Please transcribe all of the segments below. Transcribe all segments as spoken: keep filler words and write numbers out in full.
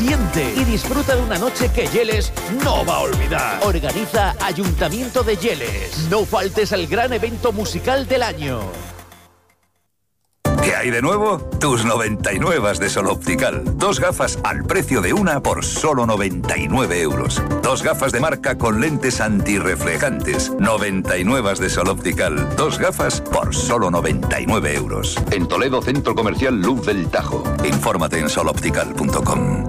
Siente y disfruta de una noche que Yeles no va a olvidar. Organiza Ayuntamiento de Yeles. No faltes al gran evento musical del año. ¿Qué hay de nuevo? Tus noventa y nueve de Sol Optical. Dos gafas al precio de una por solo noventa y nueve euros. Dos gafas de marca con lentes antirreflejantes. noventa y nueve de Sol Optical. Dos gafas por solo noventa y nueve euros. En Toledo, Centro Comercial Luz del Tajo. Infórmate en sol optical punto com.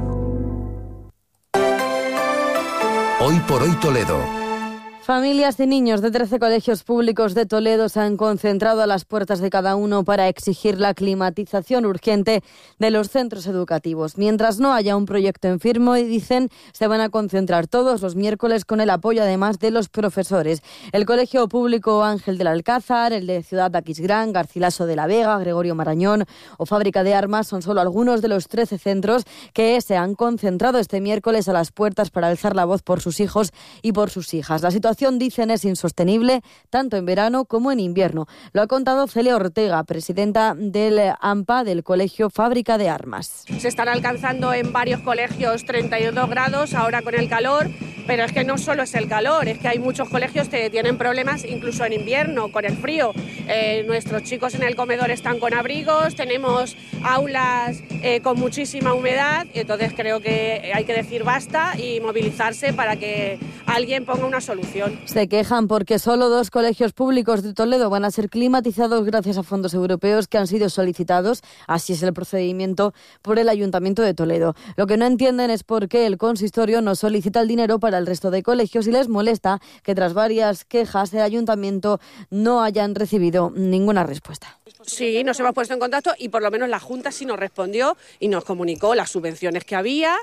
Hoy por hoy Toledo. Familias y niños de trece colegios públicos de Toledo se han concentrado a las puertas de cada uno para exigir la climatización urgente de los centros educativos. Mientras no haya un proyecto en firme, dicen, se van a concentrar todos los miércoles con el apoyo además de los profesores. El Colegio Público Ángel del Alcázar, el de Ciudad Aquisgrán, Garcilaso de la Vega, Gregorio Marañón o Fábrica de Armas son solo algunos de los trece centros que se han concentrado este miércoles a las puertas para alzar la voz por sus hijos y por sus hijas. La situación, dicen, es insostenible tanto en verano como en invierno. Lo ha contado Celia Ortega, presidenta del AMPA, del Colegio Fábrica de Armas. Se están alcanzando en varios colegios treinta y dos grados ahora con el calor, pero es que no solo es el calor, es que hay muchos colegios que tienen problemas incluso en invierno con el frío. Eh, nuestros chicos en el comedor están con abrigos, tenemos aulas eh, con muchísima humedad, entonces creo que hay que decir basta y movilizarse para que alguien ponga una solución. Se quejan porque solo dos colegios públicos de Toledo van a ser climatizados gracias a fondos europeos que han sido solicitados, así es el procedimiento, por el Ayuntamiento de Toledo. Lo que no entienden es por qué el consistorio no solicita el dinero para el resto de colegios y les molesta que tras varias quejas el Ayuntamiento no hayan recibido ninguna respuesta. Sí, nos hemos puesto en contacto y por lo menos la Junta sí nos respondió y nos comunicó las subvenciones que había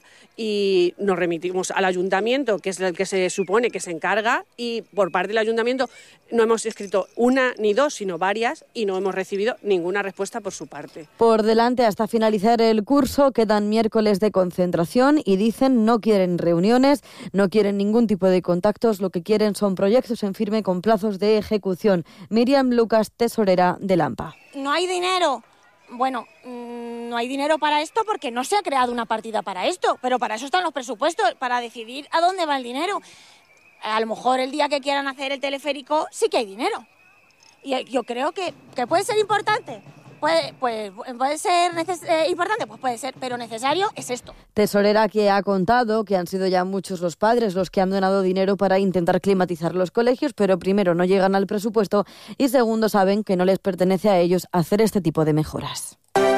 y nos remitimos al Ayuntamiento, que es el que se supone que se encarga, y por parte del Ayuntamiento no hemos escrito una ni dos, sino varias, y no hemos recibido ninguna respuesta por su parte. Por delante, hasta finalizar el curso, quedan miércoles de concentración y dicen no quieren reuniones, no quieren ningún tipo de contactos, lo que quieren son proyectos en firme con plazos de ejecución. Miriam Lucas, tesorera del AMPA. No hay dinero. Bueno, no hay dinero para esto porque no se ha creado una partida para esto, pero para eso están los presupuestos, para decidir a dónde va el dinero. A lo mejor el día que quieran hacer el teleférico sí que hay dinero. Y yo creo que, que puede ser importante. Puede, pues, puede ser neces- eh, importante, pues puede ser, pero necesario es esto. Tesorera que ha contado que han sido ya muchos los padres los que han donado dinero para intentar climatizar los colegios, pero primero no llegan al presupuesto y segundo saben que no les pertenece a ellos hacer este tipo de mejoras.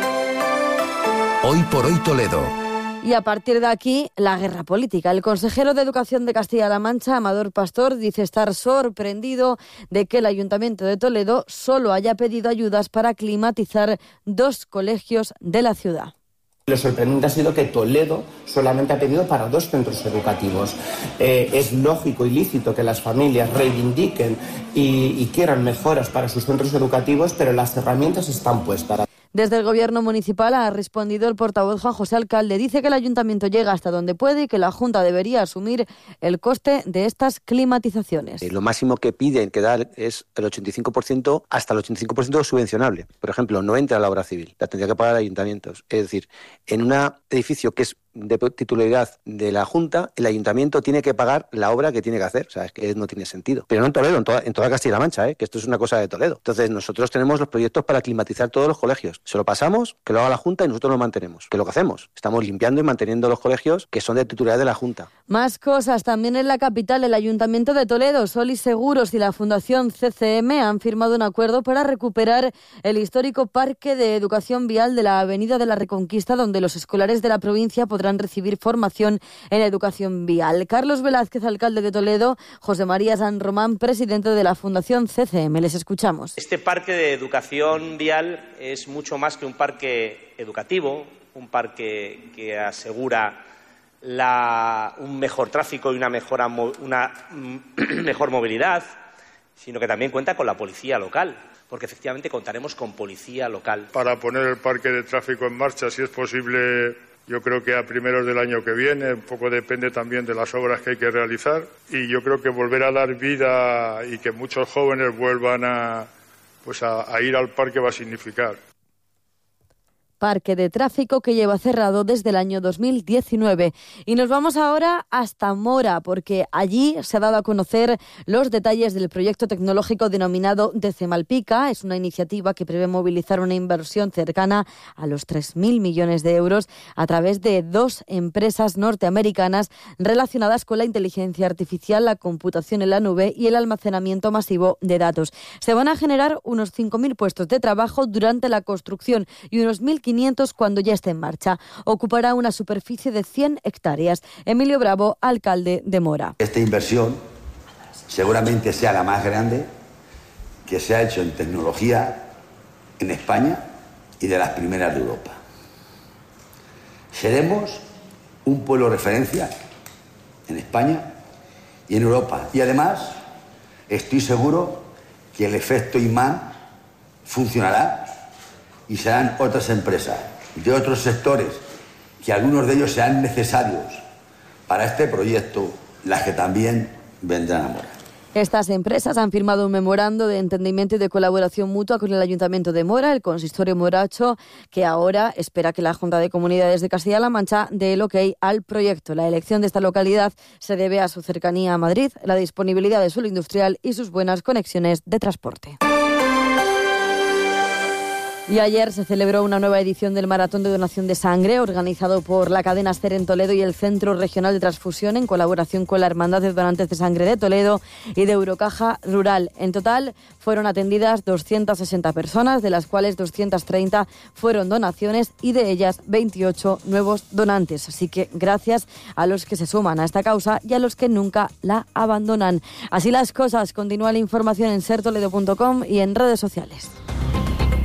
Hoy por hoy Toledo. Y a partir de aquí, la guerra política. El consejero de Educación de Castilla-La Mancha, Amador Pastor, dice estar sorprendido de que el Ayuntamiento de Toledo solo haya pedido ayudas para climatizar dos colegios de la ciudad. Lo sorprendente ha sido que Toledo solamente ha pedido para dos centros educativos. Eh, es lógico y lícito que las familias reivindiquen y, y quieran mejoras para sus centros educativos, pero las herramientas están puestas. Desde el Gobierno municipal ha respondido el portavoz Juan José Alcalde. Dice que el Ayuntamiento llega hasta donde puede y que la Junta debería asumir el coste de estas climatizaciones. Eh, lo máximo que piden que dar es el ochenta y cinco por ciento, hasta el ochenta y cinco por ciento subvencionable. Por ejemplo, no entra la obra civil, la tendría que pagar el Ayuntamiento. Es decir, en un edificio que es de titularidad de la Junta, el Ayuntamiento tiene que pagar la obra que tiene que hacer. O sea, es que no tiene sentido. Pero no en Toledo, en toda, en toda Castilla-La Mancha, ¿eh? Que esto es una cosa de Toledo. Entonces, nosotros tenemos los proyectos para climatizar todos los colegios. Se lo pasamos, que lo haga la Junta y nosotros lo mantenemos. ¿Qué es lo que hacemos? Estamos limpiando y manteniendo los colegios que son de titularidad de la Junta. Más cosas. También en la capital, el Ayuntamiento de Toledo, Solis Seguros y la Fundación C C M han firmado un acuerdo para recuperar el histórico Parque de Educación Vial de la Avenida de la Reconquista, donde los escolares de la provincia podrán recibir formación en educación vial. Carlos Velázquez, alcalde de Toledo, José María San Román, presidente de la Fundación C C M. Les escuchamos. Este parque de educación vial es mucho más que un parque educativo, un parque que asegura la, un mejor tráfico y una, mejora, una mejor movilidad, sino que también cuenta con la policía local, porque efectivamente contaremos con policía local. Para poner el parque de tráfico en marcha, si es posible, yo creo que a primeros del año que viene, un poco depende también de las obras que hay que realizar, y yo creo que volver a dar vida y que muchos jóvenes vuelvan a, pues a, a ir al parque va a significar. parque de tráfico que lleva cerrado desde el año dos mil diecinueve. Y nos vamos ahora hasta Mora, porque allí se ha dado a conocer los detalles del proyecto tecnológico denominado Decemalpica. Es una iniciativa que prevé movilizar una inversión cercana a los tres mil millones de euros a través de dos empresas norteamericanas relacionadas con la inteligencia artificial, la computación en la nube y el almacenamiento masivo de datos. Se van a generar unos cinco mil puestos de trabajo durante la construcción y unos mil quinientos cuando ya esté en marcha. Ocupará una superficie de cien hectáreas. Emilio Bravo, alcalde de Mora. Esta inversión seguramente sea la más grande que se ha hecho en tecnología en España y de las primeras de Europa. Seremos un pueblo referencia en España y en Europa. Y además, estoy seguro que el efecto imán funcionará y serán otras empresas de otros sectores, que algunos de ellos sean necesarios para este proyecto, las que también vendrán a Mora. Estas empresas han firmado un memorando de entendimiento y de colaboración mutua con el Ayuntamiento de Mora, el Consistorio Moracho, que ahora espera que la Junta de Comunidades de Castilla-La Mancha dé el ok al proyecto. La elección de esta localidad se debe a su cercanía a Madrid, la disponibilidad de suelo industrial y sus buenas conexiones de transporte. Y ayer se celebró una nueva edición del Maratón de Donación de Sangre, organizado por la cadena SER en Toledo y el Centro Regional de Transfusión, en colaboración con la Hermandad de Donantes de Sangre de Toledo y de Eurocaja Rural. En total fueron atendidas doscientas sesenta personas, de las cuales doscientas treinta fueron donaciones y de ellas veintiocho nuevos donantes. Así que gracias a los que se suman a esta causa y a los que nunca la abandonan. Así las cosas. Continúa la información en ser toledo punto com y en redes sociales.